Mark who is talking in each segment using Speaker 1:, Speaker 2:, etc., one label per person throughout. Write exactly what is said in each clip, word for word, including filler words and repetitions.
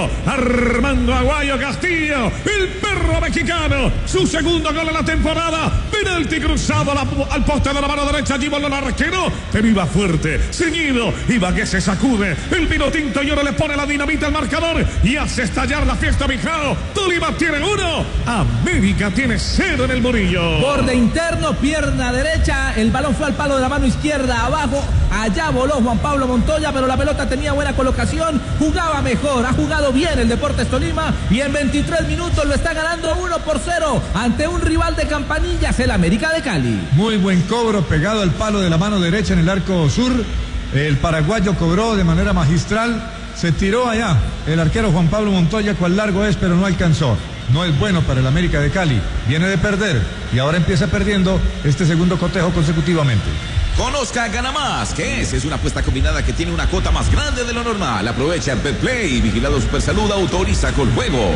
Speaker 1: Castillo, Armando Aguayo Castillo, el perro mexicano, su segundo gol en la temporada, penalti cruzado a la, al poste de la mano derecha, allí voló el arquero, pero iba fuerte, ceñido, Ibagué se sacude, el vino tinto y ahora le pone la dinamita al marcador y hace estallar la fiesta Mijao. Tolima tiene uno, América tiene cero en el Murillo.
Speaker 2: Borde interno, pierna derecha, el balón fue al palo de la mano izquierda, abajo, allá voló Juan Pablo Montoya, pero la pelota tenía buena colocación, jugaba mejor, ha jugado bien el Deportes Tolima y en veintitrés minutos lo está ganando uno por cero ante un rival de campanillas, el América de Cali.
Speaker 3: Muy buen cobro pegado al palo de la mano derecha en el arco sur, el paraguayo cobró de manera magistral, se tiró allá el arquero Juan Pablo Montoya, cuál largo es, pero no alcanzó. No es bueno para el América de Cali, viene de perder y ahora empieza perdiendo este segundo cotejo consecutivamente.
Speaker 4: Conozca Gana Más, que es, es una apuesta combinada que tiene una cuota más grande de lo normal. Aprovecha en Betplay, vigilado Supersalud, autoriza con juegos.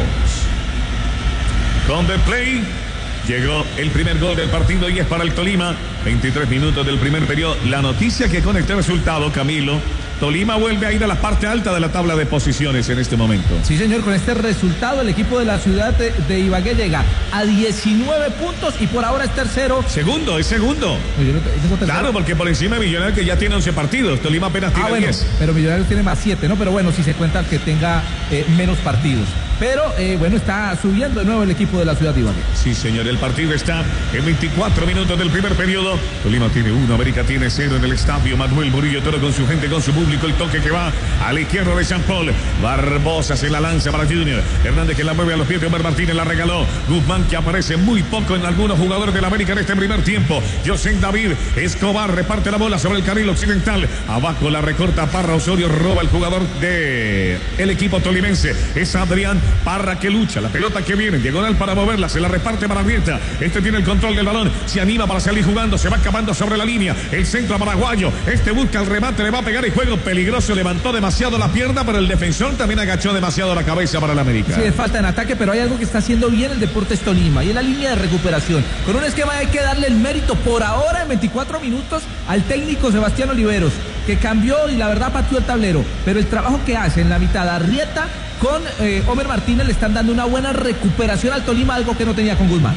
Speaker 1: Con Betplay llegó el primer gol del partido y es para el Tolima. veintitrés minutos del primer periodo. La noticia que con este resultado, Camilo, Tolima vuelve a ir a la parte alta de la tabla de posiciones en este momento.
Speaker 2: Sí, señor, con este resultado el equipo de la ciudad de, de Ibagué llega a diecinueve puntos y por ahora es tercero.
Speaker 1: Segundo, es segundo. No, yo no tengo claro, porque por encima de Millonarios que ya tiene once partidos, Tolima apenas tiene
Speaker 2: ah, bueno,
Speaker 1: diez.
Speaker 2: Pero Millonarios tiene más siete, ¿no? Pero bueno, si se cuenta que tenga eh, menos partidos. Pero eh, bueno, está subiendo de nuevo el equipo de la ciudad de Ibagué.
Speaker 1: Sí, señor, el partido está en veinticuatro minutos del primer periodo. Tolima tiene uno, América tiene cero en el estadio Manuel Murillo Toro con su gente, con su público. El toque que va a la izquierda de Jean Paul. Barbosa se la lanza para Junior. Hernández que la mueve a los pies de Omar Martínez, la regaló. Guzmán que aparece muy poco en algunos jugadores de la América en este primer tiempo. José David Escobar reparte la bola sobre el carril occidental. Abajo la recorta Parra, Osorio roba el jugador de el equipo tolimense. Es Adrián Parra que lucha. La pelota que viene, diagonal para moverla, se la reparte para Arrieta. Este tiene el control del balón. Se anima para salir jugando. Se va acabando sobre la línea. El centro paraguayo. Este busca el remate, le va a pegar el juego peligroso. Levantó demasiado la pierna, pero el defensor también agachó demasiado la cabeza para el América.
Speaker 2: Sí, es falta en ataque, pero hay algo que está haciendo bien el Deportes Tolima y es la línea de recuperación. Con un esquema hay que darle el mérito por ahora en veinticuatro minutos al técnico Sebastián Oliveros, que cambió y la verdad pateó el tablero, pero el trabajo que hace en la mitad Arrieta con eh, Omer Martínez le están dando una buena recuperación al Tolima, algo que no tenía con Guzmán.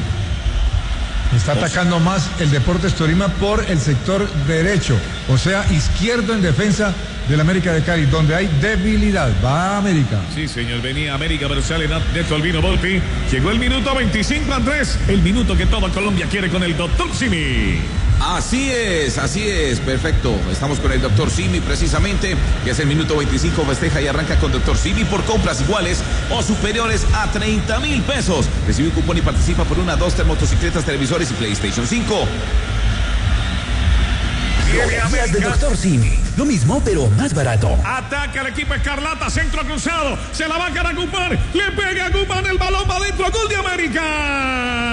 Speaker 3: Está atacando más el Deportes Tolima por el sector derecho, o sea, izquierdo en defensa del América de Cali, donde hay debilidad. Va América.
Speaker 1: Sí, señor, venía América, pero sale Neto Albino Volpi. Llegó el minuto veinticinco, Andrés, el minuto que toda Colombia quiere con el doctor Simi.
Speaker 4: Así es, así es, perfecto. Estamos con el doctor Simi precisamente, que es el minuto veinticinco, festeja y arranca con doctor Simi por compras iguales o superiores a treinta mil pesos. Recibe un cupón y participa por una, dos, tres motocicletas, televisores y PlayStation cinco.
Speaker 5: Días de doctor Simi. Lo mismo, pero más barato.
Speaker 1: Ataca el equipo Escarlata, centro cruzado. Se la va a ganar Guzmán. Le pega a Guzmán, el balón va adentro. Gol de América.